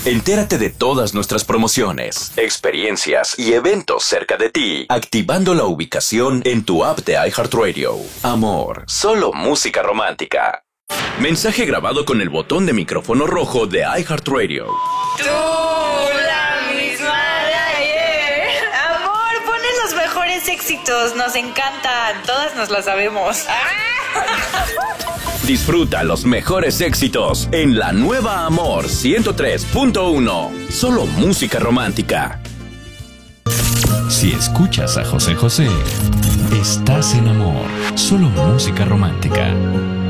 Entérate de todas nuestras promociones, experiencias y eventos cerca de ti, activando la ubicación en tu app de iHeartRadio. Amor, solo música romántica. Mensaje grabado con el botón de micrófono rojo de iHeartRadio. Tú, la misma de ayer. Amor, ponen los mejores éxitos, nos encantan, todas nos las sabemos. Disfruta los mejores éxitos en la nueva Amor 103.1. Solo música romántica. Si escuchas a José José, estás en Amor. Solo música romántica.